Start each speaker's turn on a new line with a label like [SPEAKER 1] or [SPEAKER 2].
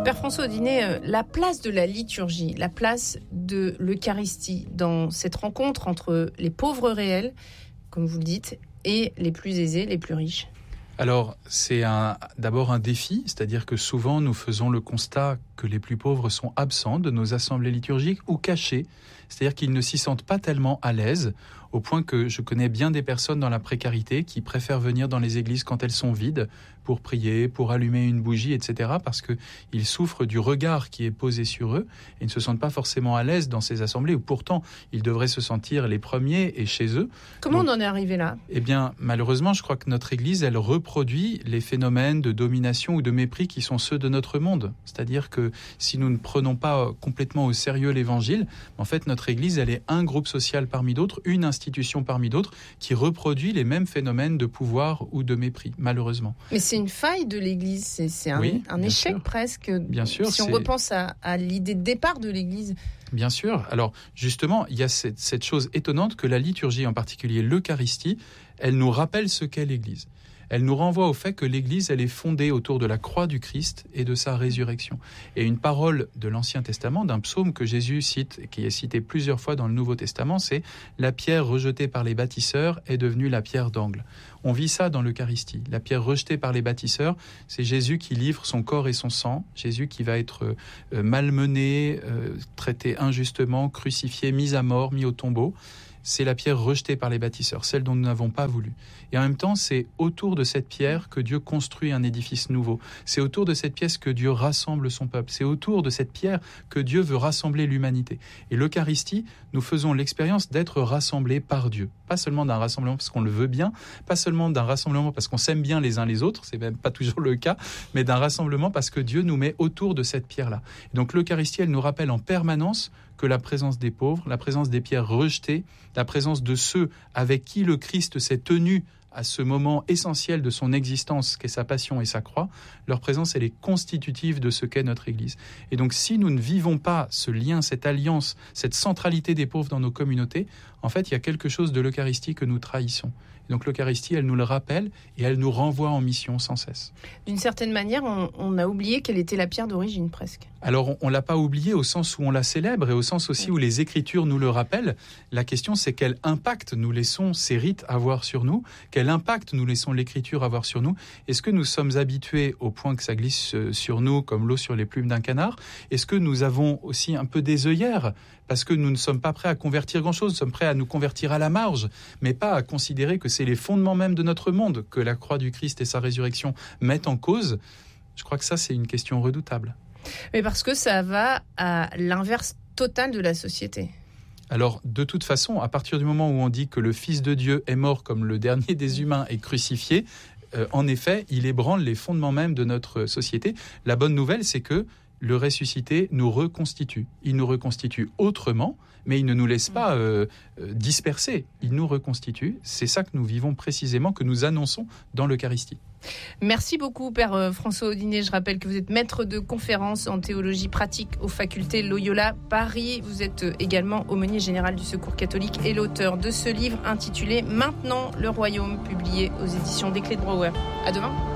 [SPEAKER 1] Père François Audinet, la place de la liturgie, la place de l'Eucharistie dans cette rencontre entre les pauvres réels, comme vous le dites, et les plus aisés, les plus riches.
[SPEAKER 2] Alors, c'est d'abord un défi, c'est-à-dire que souvent nous faisons le constat que les plus pauvres sont absents de nos assemblées liturgiques ou cachés, c'est-à-dire qu'ils ne s'y sentent pas tellement à l'aise, au point que je connais bien des personnes dans la précarité qui préfèrent venir dans les églises quand elles sont vides pour prier, pour allumer une bougie, etc. parce qu'ils souffrent du regard qui est posé sur eux et ne se sentent pas forcément à l'aise dans ces assemblées où pourtant ils devraient se sentir les premiers et chez eux.
[SPEAKER 1] Comment on en est arrivé là ?
[SPEAKER 2] Eh bien, malheureusement, je crois que notre Église, elle reproduit les phénomènes de domination ou de mépris qui sont ceux de notre monde. C'est-à-dire que si nous ne prenons pas complètement au sérieux l'Évangile, en fait, notre Église, elle est un groupe social parmi d'autres, une institution parmi d'autres, qui reproduit les mêmes phénomènes de pouvoir ou de mépris, malheureusement.
[SPEAKER 1] Mais c'est une faille de l'Église, c'est un échec sûr. Presque.
[SPEAKER 2] Bien sûr.
[SPEAKER 1] Si on repense à l'idée de départ de l'Église.
[SPEAKER 2] Bien sûr. Alors, justement, il y a cette chose étonnante que la liturgie, en particulier l'Eucharistie, elle nous rappelle ce qu'est l'Église. Elle nous renvoie au fait que l'Église, elle est fondée autour de la croix du Christ et de sa résurrection. Et une parole de l'Ancien Testament, d'un psaume que Jésus cite, qui est cité plusieurs fois dans le Nouveau Testament, c'est « La pierre rejetée par les bâtisseurs est devenue la pierre d'angle ». On vit ça dans l'Eucharistie. La pierre rejetée par les bâtisseurs, c'est Jésus qui livre son corps et son sang, Jésus qui va être malmené, traité injustement, crucifié, mis à mort, mis au tombeau. C'est la pierre rejetée par les bâtisseurs, celle dont nous n'avons pas voulu. Et en même temps, c'est autour de cette pierre que Dieu construit un édifice nouveau. C'est autour de cette pièce que Dieu rassemble son peuple. C'est autour de cette pierre que Dieu veut rassembler l'humanité. Et l'Eucharistie, nous faisons l'expérience d'être rassemblés par Dieu. Pas seulement d'un rassemblement parce qu'on le veut bien, pas seulement d'un rassemblement parce qu'on s'aime bien les uns les autres, c'est même pas toujours le cas, mais d'un rassemblement parce que Dieu nous met autour de cette pierre-là. Et donc l'Eucharistie, elle nous rappelle en permanence que la présence des pauvres, la présence des pierres rejetées, la présence de ceux avec qui le Christ s'est tenu à ce moment essentiel de son existence qu'est sa passion et sa croix, leur présence, elle est constitutive de ce qu'est notre Église. Et donc, si nous ne vivons pas ce lien, cette alliance, cette centralité des pauvres dans nos communautés, en fait, il y a quelque chose de l'Eucharistie que nous trahissons. Et donc, l'Eucharistie, elle nous le rappelle et elle nous renvoie en mission sans cesse.
[SPEAKER 1] D'une certaine manière, on a oublié quelle était la pierre d'origine, presque.
[SPEAKER 2] Alors, on ne l'a pas oublié au sens où on la célèbre et au sens aussi où les Écritures nous le rappellent. La question, c'est quel impact nous laissons ces rites avoir sur nous ? Quel impact nous laissons l'Écriture avoir sur nous ? Est-ce que nous sommes habitués au point que ça glisse sur nous comme l'eau sur les plumes d'un canard ? Est-ce que nous avons aussi un peu des œillères ? Parce que nous ne sommes pas prêts à convertir grand-chose, nous sommes prêts à nous convertir à la marge, mais pas à considérer que c'est les fondements même de notre monde que la croix du Christ et sa résurrection mettent en cause. Je crois que ça, c'est une question redoutable.
[SPEAKER 1] Mais parce que ça va à l'inverse total de la société.
[SPEAKER 2] Alors, de toute façon, à partir du moment où on dit que le Fils de Dieu est mort comme le dernier des humains et crucifié, en effet, il ébranle les fondements même de notre société. La bonne nouvelle, c'est que le ressuscité nous reconstitue. Il nous reconstitue autrement, mais il ne nous laisse pas disperser. Il nous reconstitue. C'est ça que nous vivons précisément, que nous annonçons dans l'Eucharistie.
[SPEAKER 1] Merci beaucoup, Père François Audinet. Je rappelle que vous êtes maître de conférences en théologie pratique aux facultés Loyola Paris. Vous êtes également aumônier général du Secours catholique et l'auteur de ce livre intitulé « Maintenant le royaume », publié aux éditions des Clés de Brouwer. À demain.